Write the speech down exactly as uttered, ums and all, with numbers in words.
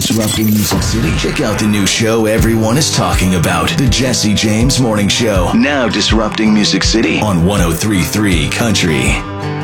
Disrupting Music City. Check out the new show everyone is talking about. The Jesse James Morning Show. Now disrupting Music City on one oh three point three Country.